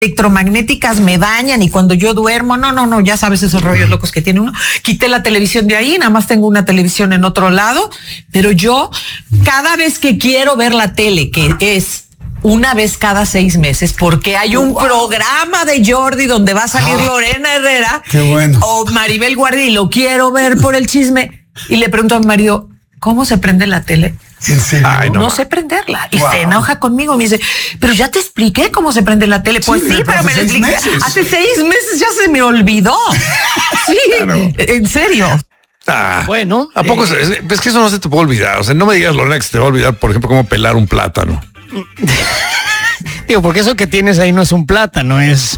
electromagnéticas me dañan y cuando yo duermo, no, ya sabes esos rollos locos que tiene uno. Quité la televisión de ahí, nada más tengo una televisión en otro lado, pero yo cada vez que quiero ver la tele, que es una vez cada 6 meses, porque hay un programa de Jordi donde va a salir Lorena Herrera o Maribel Guardia y lo quiero ver por el chisme, y le pregunto a mi marido, ¿cómo se prende la tele? Ay, no sé prenderla. Y se enoja conmigo. Me dice, pero ya te expliqué cómo se prende la tele. Pues sí, pero me lo expliqué. Hace 6 meses ya se me olvidó. Sí, claro. En serio. Bueno, ¿a poco es que eso no se te puede olvidar? O sea, no me digas, Lorena, que se te va a olvidar, por ejemplo, cómo pelar un plátano. Digo, porque eso que tienes ahí no es un plátano, es...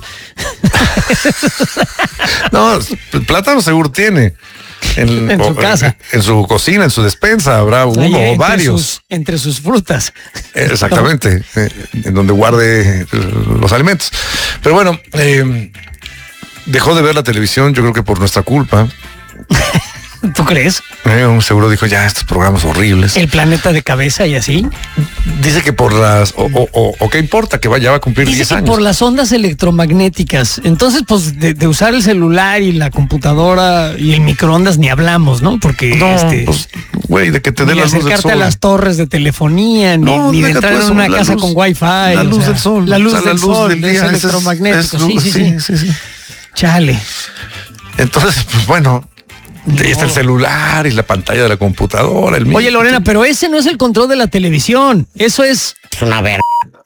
No, el plátano seguro tiene. En su casa. En su cocina, en su despensa, habrá uno o varios. Entre sus frutas. Exactamente, en donde guarde los alimentos. Pero bueno, dejó de ver la televisión, yo creo que por nuestra culpa. ¿Tú crees? Seguro dijo, ya, estos programas horribles. El planeta de cabeza y así. Dice que por las... O qué importa, que ya va a cumplir 10 años. Por las ondas electromagnéticas. Entonces, pues, de usar el celular y la computadora y el microondas ni hablamos, ¿no? Porque, pues, güey, de que te dé la luz del sol. Acercarte a las torres de telefonía, ni de entrar en una casa con wifi. La luz del sol. La luz del sol, del día, es electromagnético. Sí. Chale. Entonces, pues, bueno... Ahí está el celular y la pantalla de la computadora. Oye, Lorena, pero ese no es el control de la televisión. Eso es una verga.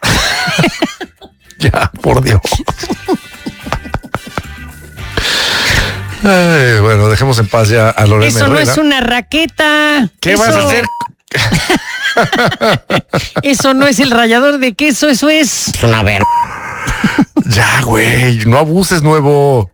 Ya, por Dios. Ay, bueno, dejemos en paz ya a Lorena Eso Herrera. No es una raqueta. ¿Qué vas a hacer? Eso no es el rallador de queso, eso es una verga. Ya, güey, no abuses, nuevo.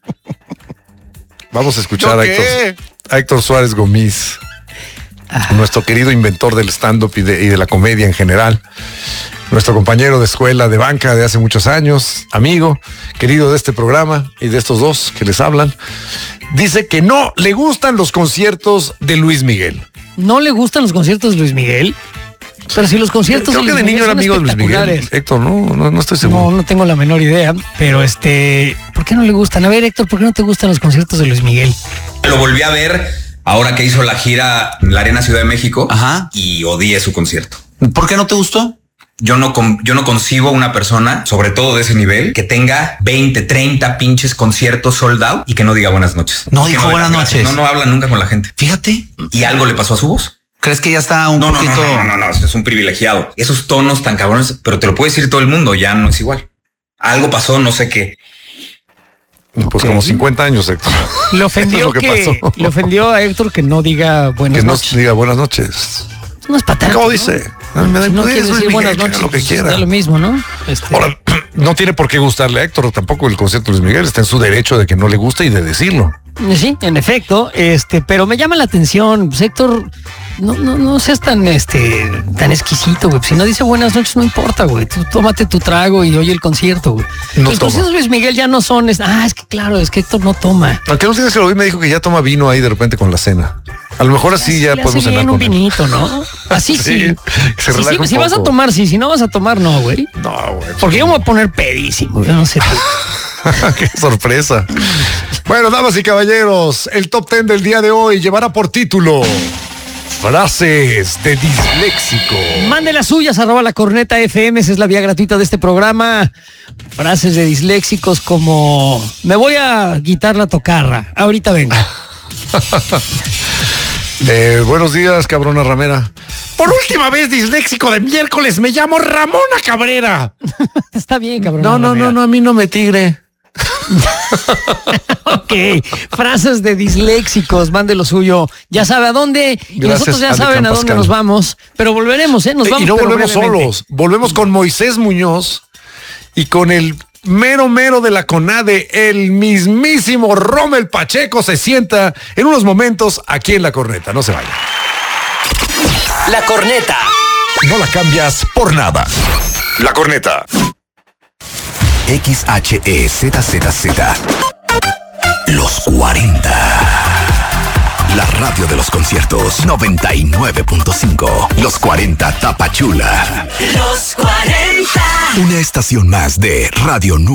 Vamos a escuchar a Héctor Suárez Gómez, nuestro querido inventor del stand-up y de la comedia en general, nuestro compañero de escuela de banca de hace muchos años, amigo, querido de este programa y de estos dos que les hablan. Dice que no le gustan los conciertos de Luis Miguel. ¿No le gustan los conciertos de Luis Miguel? Pero si los conciertos creo que de niño era amigo de Luis Miguel. Héctor, no estoy seguro. No tengo la menor idea, pero ¿por qué no le gustan? A ver, Héctor, ¿por qué no te gustan los conciertos de Luis Miguel? Lo volví a ver ahora que hizo la gira en la Arena Ciudad de México. Y odié su concierto. ¿Por qué no te gustó? Yo no concibo una persona, sobre todo de ese nivel, que tenga 20, 30 pinches conciertos sold out y que no diga buenas noches. No dijo buenas noches. No habla nunca con la gente. Fíjate. ¿Y algo le pasó a su voz? ¿Crees que ya está un poquito...? No, es un privilegiado. Esos tonos tan cabrones, pero te lo puede decir todo el mundo, ya no es igual. Algo pasó, no sé qué. Pues como 50 años, Héctor. Le ofendió a Héctor que no diga buenas noches. Que no diga buenas noches. No es patada. ¿Cómo dice? No quiere decir buenas noches, lo que quiera. Da lo mismo, ¿no? Ahora, no tiene por qué gustarle a Héctor tampoco el concierto de Luis Miguel. Está en su derecho de que no le guste y de decirlo. Sí, en efecto, pero me llama la atención, pues, Héctor, no seas tan exquisito, güey. Si no dice buenas noches, no importa, güey. Tú tómate tu trago y oye el concierto, güey. Los conciertos de Luis Miguel ya no son, es que Héctor no toma. Aunque no sé si lo vi, me dijo que ya toma vino ahí de repente con la cena. A lo mejor así ya podemos cenar con un vinito, ¿no? Así sí. Si vas a tomar, sí. Si no vas a tomar, no, güey. No, güey. Porque yo me voy a poner pedísimo, yo no sé. ¡Qué sorpresa! Bueno, damas y caballeros, el top 10 del día de hoy llevará por título Frases de disléxico. Mande las suyas, @lacorneta.fm, esa es la vía gratuita de este programa. Frases de disléxicos como: me voy a quitar la tocarra, ahorita vengo. Buenos días, cabrona ramera. Por última vez, disléxico de miércoles, me llamo Ramona Cabrera. Está bien, cabrona. No, a mí no me tigre. Ok, frases de disléxicos, mande lo suyo. Ya sabe a dónde. Gracias, y nosotros ya saben a dónde nos vamos. Pero volveremos, nos vamos. Y no volvemos solos, volvemos con Moisés Muñoz y con el mero de la CONADE, el mismísimo Rommel Pacheco se sienta en unos momentos aquí en La Corneta. No se vaya. La Corneta. No la cambias por nada. La Corneta. XHEZZZ. Los 40. La radio de los conciertos 99.5. Los 40 Tapachula. Los 40. Una estación más de Radio Nube.